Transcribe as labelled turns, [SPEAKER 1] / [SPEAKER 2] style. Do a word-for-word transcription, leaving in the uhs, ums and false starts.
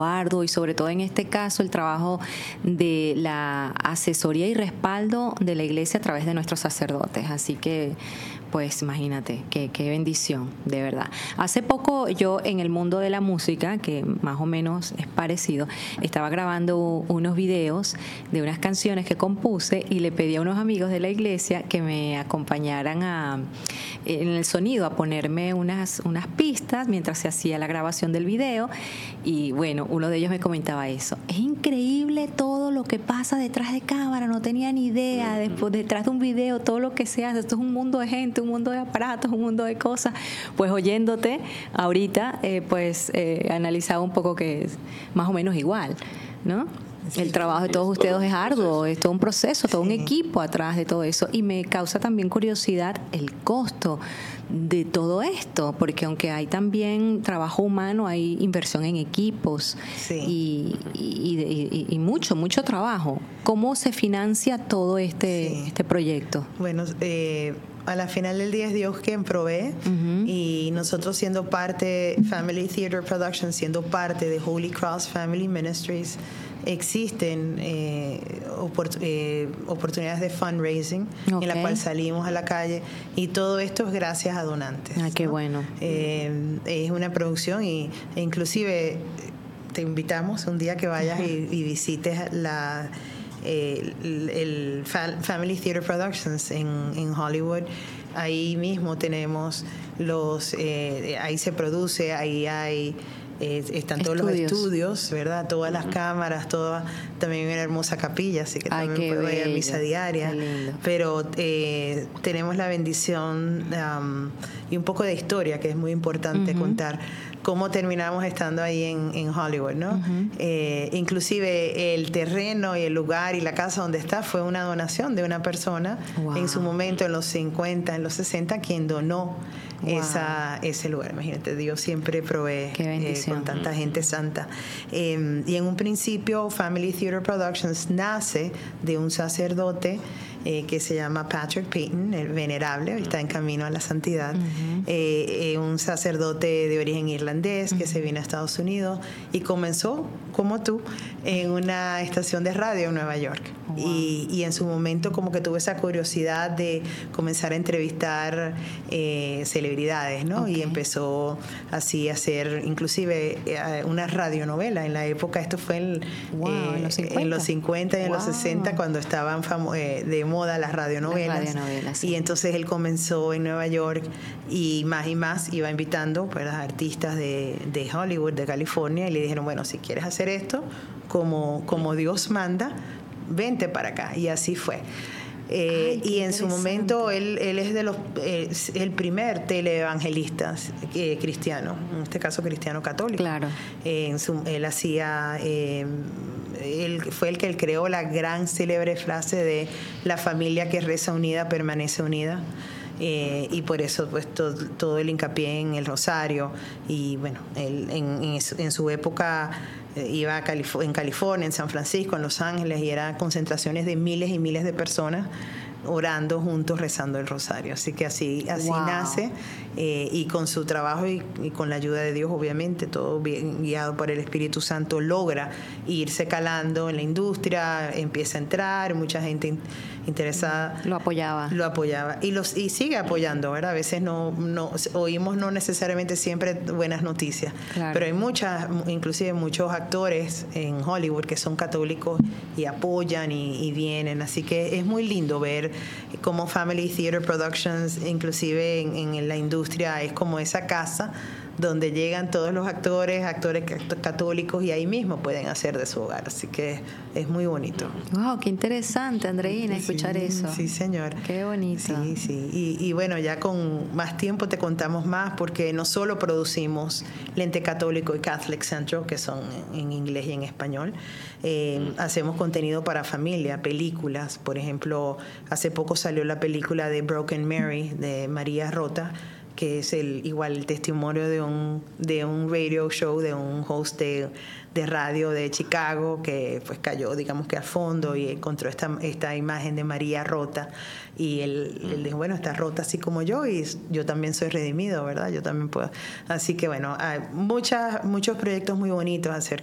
[SPEAKER 1] arduo y sobre todo en este caso el trabajo de la asesoría y respaldo de la iglesia a través de nuestros sacerdotes. Así que pues imagínate, qué, qué bendición, de verdad. Hace poco yo en el mundo de la música, que más o menos es parecido, estaba grabando unos videos de unas canciones que compuse y le pedí a unos amigos de la iglesia que me acompañaran a, en el sonido, a ponerme unas, unas pistas mientras se hacía la grabación del video. Y bueno, uno de ellos me comentaba eso. Es increíble todo lo que pasa detrás de cámara, no tenía ni idea, después, detrás de un video, todo lo que se hace, esto es un mundo de gente, un mundo de aparatos, un mundo de cosas. Pues oyéndote ahorita, eh, pues eh, analizaba un poco que es más o menos igual, ¿no? Sí, el trabajo de todos ustedes es arduo, es todo un proceso, todo sí. un equipo atrás de todo eso. Y me causa también curiosidad el costo de todo esto, porque aunque hay también trabajo humano, hay inversión en equipos sí. y, y, y, y mucho, mucho trabajo. ¿Cómo se financia todo este, sí. este proyecto?
[SPEAKER 2] Bueno, eh, a la final del día es Dios quien provee uh-huh. y nosotros siendo parte, Family Theater Productions, siendo parte de Holy Cross Family Ministries, existen eh, opor- eh, oportunidades de fundraising okay. en la cual salimos a la calle y todo esto es gracias a donantes.
[SPEAKER 1] Ah, qué
[SPEAKER 2] ¿no?
[SPEAKER 1] bueno.
[SPEAKER 2] Eh, es una producción y e inclusive te invitamos un día que vayas uh-huh. y, y visites la eh, el, el Family Theater Productions en, en Hollywood. Ahí mismo tenemos los eh, ahí se produce, ahí hay Eh, están todos estudios. los estudios, ¿verdad? Todas las uh-huh. cámaras, toda, también una hermosa capilla, así que
[SPEAKER 1] Ay,
[SPEAKER 2] también puedo ir a misa diaria. Pero eh, tenemos la bendición um, y un poco de historia, que es muy importante uh-huh. contar cómo terminamos estando ahí en, en Hollywood, ¿no? Uh-huh. Eh, inclusive el terreno y el lugar y la casa donde está fue una donación de una persona wow. en su momento, en los cincuenta, en los sesenta, quien donó wow. esa, ese lugar. Imagínate, Dios siempre provee eh, con tanta gente santa. Eh, y en un principio, Family Theater Productions nace de un sacerdote Eh, que se llama Patrick Payton, el venerable, está en camino a la santidad, uh-huh. eh, eh, un sacerdote de origen irlandés que uh-huh. se vino a Estados Unidos y comenzó, como tú, en una estación de radio en Nueva York. Wow. Y, y en su momento como que tuve esa curiosidad de comenzar a entrevistar eh, celebridades, ¿no? Okay. Y empezó así a hacer inclusive eh, una radionovela en la época, esto fue en,
[SPEAKER 1] wow,
[SPEAKER 2] eh,
[SPEAKER 1] en los cincuenta,
[SPEAKER 2] en los cincuenta y en wow. los sesenta, cuando estaban famo- eh, de moda las radionovelas,
[SPEAKER 1] las radionovelas sí.
[SPEAKER 2] y entonces él comenzó en Nueva York y más y más iba invitando pues, a artistas de, de Hollywood, de California, y le dijeron, bueno, si quieres hacer esto como, como Dios manda, vente para acá, y así fue. Eh, Ay, y en su momento él, él es de los eh, el primer teleevangelista eh, cristiano, en este caso cristiano católico.
[SPEAKER 1] Claro.
[SPEAKER 2] Eh, en su, él hacía eh, él fue el que él creó la gran célebre frase de la familia que reza unida permanece unida. Eh, y por eso pues todo, todo el hincapié en el rosario. Y bueno, él en, en, en su época eh, iba a Calif- en California, en San Francisco, en Los Ángeles, y eran concentraciones de miles y miles de personas orando juntos, rezando el rosario. Así que así, así wow. nace, eh, y con su trabajo y, y con la ayuda de Dios, obviamente, todo bien guiado por el Espíritu Santo, logra irse calando en la industria, empieza a entrar, mucha gente in, interesada.
[SPEAKER 1] Lo apoyaba.
[SPEAKER 2] Lo apoyaba. Y, los, y sigue apoyando, ¿verdad? A veces no, no oímos no necesariamente siempre buenas noticias, claro. pero hay muchas, inclusive muchos actores en Hollywood que son católicos y apoyan y, y vienen. Así que es muy lindo ver como Family Theater Productions, inclusive en, en la industria, es como esa casa donde llegan todos los actores, actores católicos, y ahí mismo pueden hacer de su hogar. Así que es muy bonito.
[SPEAKER 1] Wow, qué interesante, Andreina, escuchar
[SPEAKER 2] sí,
[SPEAKER 1] eso.
[SPEAKER 2] Sí, señor.
[SPEAKER 1] Qué bonito.
[SPEAKER 2] Sí, sí. Y, y bueno, ya con más tiempo te contamos más, porque no solo producimos Lente Católico y Catholic Central, que son en inglés y en español, eh, hacemos contenido para familia, películas. Por ejemplo, hace poco salió la película de Broken Mary, de María Rota, que es el igual el testimonio de un de un radio show, de un host de, de radio de Chicago, que pues cayó, digamos que al fondo, y encontró esta esta imagen de María rota, y él, él dijo, bueno, está rota así como yo, y yo también soy redimido, ¿verdad? Yo también puedo. Así que bueno, hay muchas muchos proyectos muy bonitos acerca